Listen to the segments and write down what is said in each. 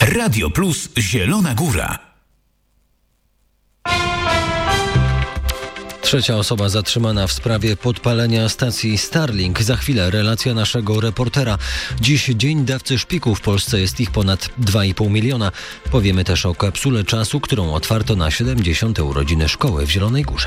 Radio Plus Zielona Góra. Trzecia osoba zatrzymana w sprawie podpalenia stacji Starlink. Za chwilę relacja naszego reportera. Dziś dzień dawcy szpiku. W Polsce jest ich ponad 2,5 miliona. Powiemy też o kapsule czasu, którą otwarto na 70. urodziny szkoły w Zielonej Górze.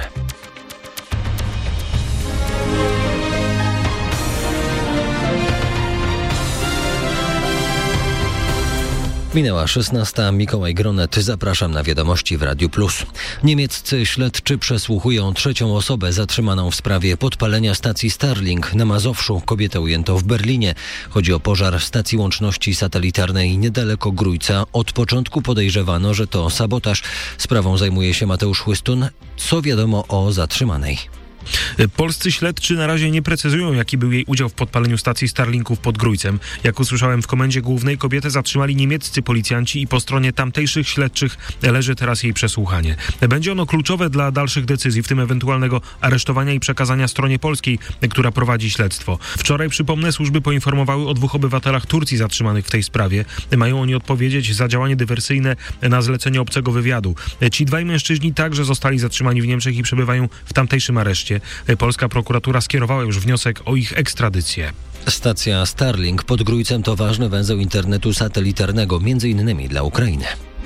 Minęła 16. Mikołaj Gronet. Zapraszam na wiadomości w Radiu Plus. Niemieccy śledczy przesłuchują trzecią osobę zatrzymaną w sprawie podpalenia stacji Starlink na Mazowszu. Kobietę ujęto w Berlinie. Chodzi o pożar stacji łączności satelitarnej niedaleko Grójca. Od początku podejrzewano, że to sabotaż. Sprawą zajmuje się Mateusz Chłystun. Co wiadomo o zatrzymanej? Polscy śledczy na razie nie precyzują, jaki był jej udział w podpaleniu stacji Starlinków pod Grójcem. Jak usłyszałem w Komendzie Głównej, kobietę zatrzymali niemieccy policjanci i po stronie tamtejszych śledczych leży teraz jej przesłuchanie. Będzie ono kluczowe dla dalszych decyzji, w tym ewentualnego aresztowania i przekazania stronie polskiej, która prowadzi śledztwo. Wczoraj, przypomnę, służby poinformowały o 2 obywatelach Turcji zatrzymanych w tej sprawie. Mają oni odpowiedzieć za działanie dywersyjne na zlecenie obcego wywiadu. Ci dwaj mężczyźni także zostali zatrzymani w Niemczech i przebywają w tamtejszym areszcie. Polska prokuratura skierowała już wniosek o ich ekstradycję. Stacja Starlink pod Grójcem to ważny węzeł internetu satelitarnego, m.in. dla Ukrainy.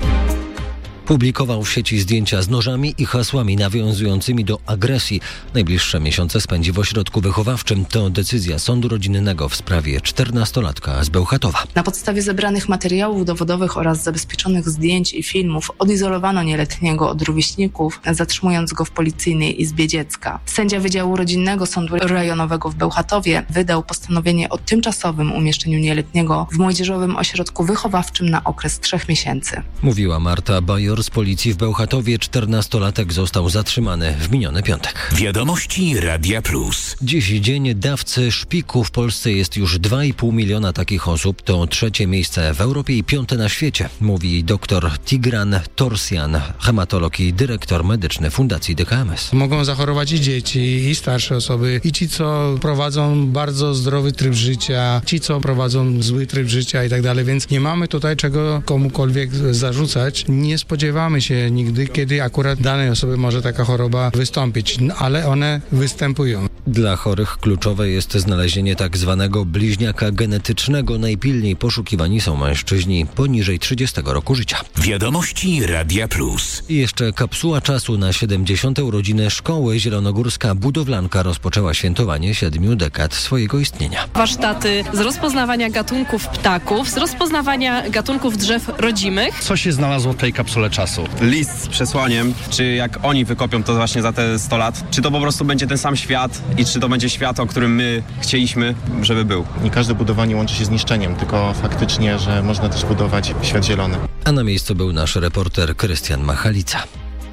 Publikował w sieci zdjęcia z nożami i hasłami nawiązującymi do agresji. Najbliższe miesiące spędzi w ośrodku wychowawczym. To decyzja sądu rodzinnego w sprawie 14-latka z Bełchatowa. Na podstawie zebranych materiałów dowodowych oraz zabezpieczonych zdjęć i filmów odizolowano nieletniego od rówieśników, zatrzymując go w Policyjnej Izbie Dziecka. Sędzia Wydziału Rodzinnego Sądu Rejonowego w Bełchatowie wydał postanowienie o tymczasowym umieszczeniu nieletniego w młodzieżowym ośrodku wychowawczym na okres 3 miesięcy. Mówiła Marta Bajor z policji w Bełchatowie. 14-latek został zatrzymany w miniony piątek. Wiadomości Radia Plus. Dziś dzień dawcy szpiku. W Polsce jest już 2,5 miliona takich osób. To 3. miejsce w Europie i 5. na świecie, mówi dr Tigran Torsian, hematolog i dyrektor medyczny Fundacji DKMS. Mogą zachorować i dzieci, i starsze osoby, i ci, co prowadzą bardzo zdrowy tryb życia, ci, co prowadzą zły tryb życia i tak dalej, więc nie mamy tutaj czego komukolwiek zarzucać. Nie spodziewamy się nigdy, kiedy akurat danej osoby może taka choroba wystąpić, ale one występują. Dla chorych kluczowe jest znalezienie tak zwanego bliźniaka genetycznego. Najpilniej poszukiwani są mężczyźni poniżej 30 roku życia. Wiadomości Radia Plus. I jeszcze kapsuła czasu na 70. urodziny szkoły. Zielonogórska budowlanka rozpoczęła świętowanie 7 dekad swojego istnienia. Warsztaty z rozpoznawania gatunków ptaków, z rozpoznawania gatunków drzew rodzimych. Co się znalazło w tej kapsule czasu? List z przesłaniem, czy jak oni wykopią to właśnie za te 100 lat, czy to po prostu będzie ten sam świat i czy to będzie świat, o którym my chcieliśmy, żeby był. Nie każde budowanie łączy się z niszczeniem, tylko faktycznie, że można też budować świat zielony. A na miejscu był nasz reporter Krystian Machalica.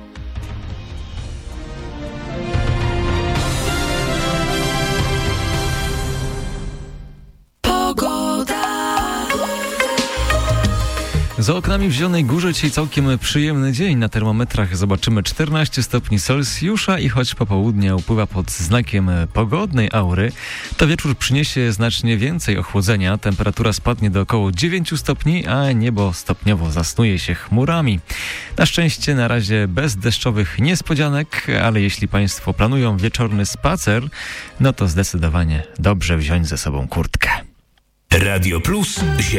Za oknami w Zielonej Górze dzisiaj całkiem przyjemny dzień. Na termometrach zobaczymy 14 stopni Celsjusza i choć popołudnie upływa pod znakiem pogodnej aury, to wieczór przyniesie znacznie więcej ochłodzenia. Temperatura spadnie do około 9 stopni, a niebo stopniowo zasnuje się chmurami. Na szczęście na razie bez deszczowych niespodzianek, ale jeśli Państwo planują wieczorny spacer, no to zdecydowanie dobrze wziąć ze sobą kurtkę. Radio Plus.